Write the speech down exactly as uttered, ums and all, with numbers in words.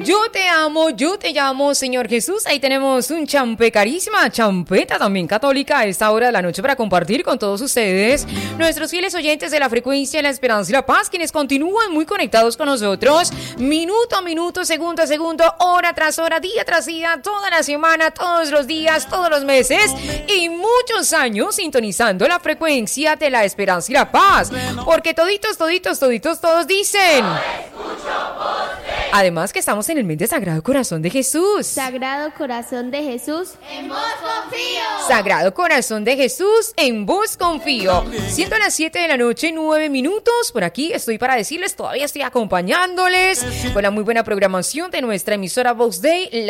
Yo te amo, yo te llamo, Señor Jesús. Ahí tenemos un champé carísima, champeta también católica a esta hora de la noche para compartir con todos ustedes, nuestros fieles oyentes de la frecuencia de la esperanza y la paz, quienes continúan muy conectados con nosotros, minuto a minuto, segundo a segundo, hora tras hora, día tras día, toda la semana, todos los días, todos los meses y muchos años sintonizando la frecuencia de la esperanza y la paz, porque toditos, toditos, toditos, todos dicen... Además que estamos en el mes de Sagrado Corazón de Jesús. Sagrado Corazón de Jesús, en vos confío. Sagrado Corazón de Jesús, en vos confío. Siendo las siete de la noche, nueve minutos. Por aquí estoy para decirles, todavía estoy acompañándoles con la muy buena programación de nuestra emisora Vox Day.